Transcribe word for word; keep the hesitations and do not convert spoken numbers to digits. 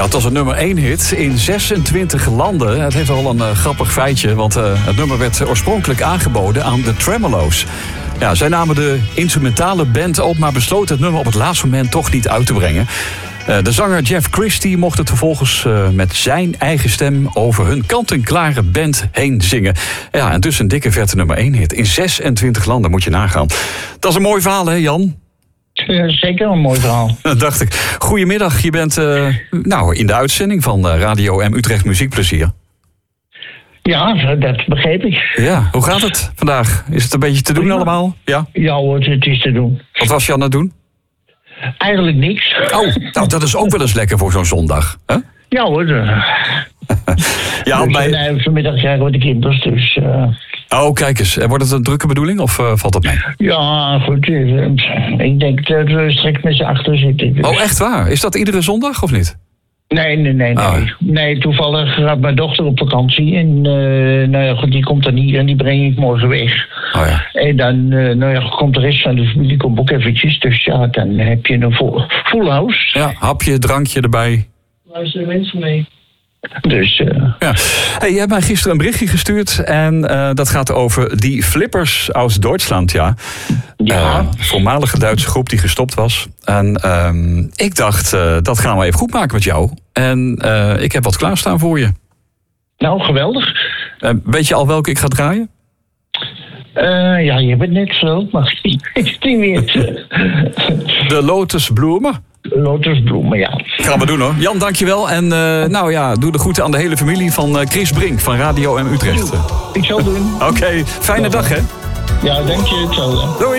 Ja, het was een nummer één hit in zesentwintig landen. Het heeft wel een uh, grappig feitje, want uh, het nummer werd oorspronkelijk aangeboden aan de Tremolo's. Ja, zij namen de instrumentale band op, maar besloten het nummer op het laatste moment toch niet uit te brengen. Uh, de zanger Jeff Christie mocht het vervolgens uh, met zijn eigen stem over hun kant-en-klare band heen zingen. Ja, en dus een dikke vette nummer één hit. In zesentwintig landen, moet je nagaan. Dat is een mooi verhaal, hè Jan? Ja, zeker een mooi verhaal. Dat dacht ik. Goedemiddag, je bent uh, nou, in de uitzending van uh, Radio M Utrecht Muziekplezier. Ja, dat begreep ik. Ja, hoe gaat het vandaag? Is het een beetje te doen Prima. allemaal? Ja, ja hoor, het is te doen. Wat was je aan het doen? Eigenlijk niks. Oh, nou, dat is ook wel eens lekker voor zo'n zondag. Hè? Ja hoor. De... ja, dus, bij... nee, vanmiddag krijgen we de kinders, dus... Uh... Oh, kijk eens. Wordt het een drukke bedoeling of uh, valt dat mee? Ja, goed. Uh, ik denk dat we straks met z'n achter zitten. Dus. Oh, echt waar? Is dat iedere zondag of niet? Nee, nee, nee. Nee, oh. nee toevallig gaat mijn dochter op vakantie. En uh, nou ja, goed, die komt dan hier en die breng ik morgen weg. Oh, ja. En dan uh, nou ja, komt de rest van de familie komt ook eventjes. Dus ja, dan heb je een full, full house. Ja, hapje, drankje erbij. Luisteren mensen mee. Dus, uh... ja. Hey, je hebt mij gisteren een berichtje gestuurd. En uh, dat gaat over die Flippers uit Duitsland, ja. Ja. Uh, voormalige Duitse groep die gestopt was. En uh, ik dacht, uh, dat gaan we even goed maken met jou. En uh, ik heb wat klaarstaan voor je. Nou, geweldig. Uh, weet je al welke ik ga draaien? Uh, ja, je bent net zo, maar ik niet meer. De Lotusbloemen. Lotusbloemen, ja. Gaan we doen hoor. Jan, dankjewel. En uh, nou ja, doe de groeten aan de hele familie van uh, Chris Brink van Radio M Utrecht. Ik zal doen. Oké, okay, fijne dag hè. Ja, dank je. Hetzelfde. Doei.